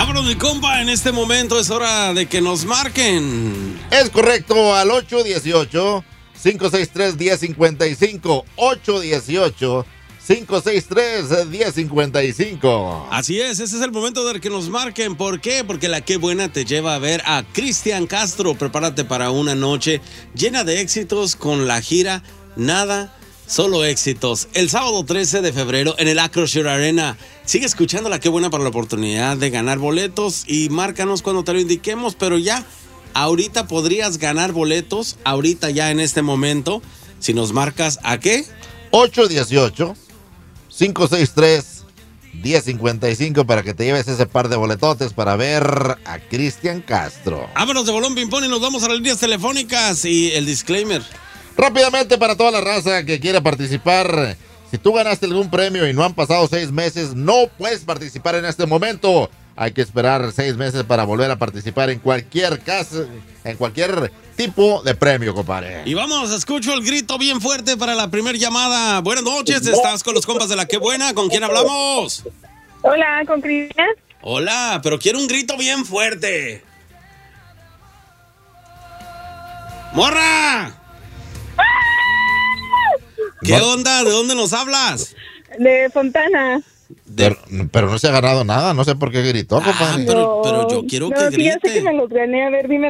Vámonos, mi compa, en este momento es hora de que nos marquen. Es correcto, al 818-563-1055. 818-563-1055. Así es, ese es el momento de que nos marquen. ¿Por qué? Porque la Qué Buena te lleva a ver a Cristian Castro. Prepárate para una noche llena de éxitos con la gira Nada, Solo Éxitos. El sábado 13 de febrero en el Acroshare Arena. Sigue escuchando la Qué Buena para la oportunidad de ganar boletos y márcanos cuando te lo indiquemos, pero ya, ahorita podrías ganar boletos, ahorita ya en este momento, si nos marcas ¿a qué? 818-563-1055 para que te lleves ese par de boletotes para ver a Cristian Castro. Vámonos de bolón ping-pong y nos vamos a las líneas telefónicas y el disclaimer. Rápidamente para toda la raza que quiera participar, si tú ganaste algún premio y no han pasado 6 meses, no puedes participar en este momento. Hay que esperar 6 meses para volver a participar en cualquier caso, en cualquier tipo de premio, compadre. Y vamos, escucho el grito bien fuerte para la primera llamada. Buenas noches, estás con los compas de la Qué Buena. ¿Con quién hablamos? Hola, ¿con Cristian? Hola, pero quiero un grito bien fuerte. ¡Morra! ¿Qué onda? ¿De dónde nos hablas? De Fontana. Pero no se ha ganado nada, no sé por qué gritó, compadre. Pero yo quiero que grite. Ya sé que me los gané, a ver, dime